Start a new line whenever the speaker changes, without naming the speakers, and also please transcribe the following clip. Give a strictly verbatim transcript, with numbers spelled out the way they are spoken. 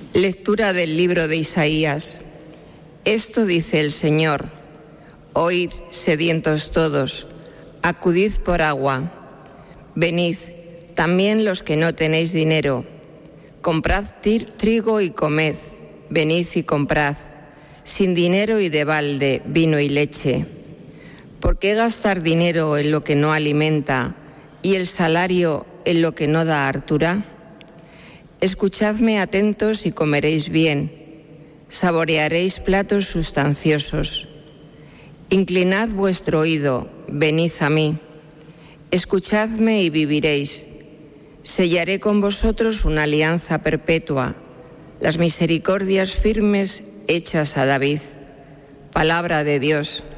Lectura del libro de Isaías. Esto dice el Señor: Oíd, sedientos todos, acudid por agua. Venid, también los que no tenéis dinero, comprad trigo y comed, venid y comprad, sin dinero y de balde, vino y leche. ¿Por qué gastar dinero en lo que no alimenta y el salario en lo que no da hartura? Escuchadme atentos y comeréis bien, saborearéis platos sustanciosos. Inclinad vuestro oído, venid a mí, escuchadme y viviréis. Sellaré con vosotros una alianza perpetua, las misericordias firmes hechas a David. Palabra de Dios.